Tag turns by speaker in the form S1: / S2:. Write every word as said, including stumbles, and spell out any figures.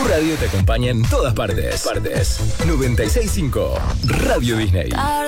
S1: radio te acompaña en todas partes. Partes. noventa y seis punto cinco Radio Disney.